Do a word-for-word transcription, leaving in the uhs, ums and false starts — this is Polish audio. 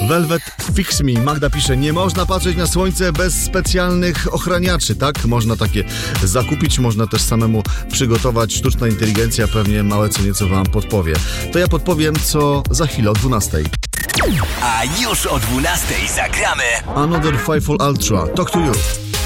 Velvet Fix Me. Magda pisze, nie można patrzeć na słońce bez specjalnych ochraniaczy, tak? Można takie zakupić, można też samemu przygotować. Sztuczna inteligencja pewnie małe co nieco wam podpowie. To ja podpowiem, co za chwilę o dwunastej. A już o dwunastej zagramy Another Fightful Ultra. Talk to You.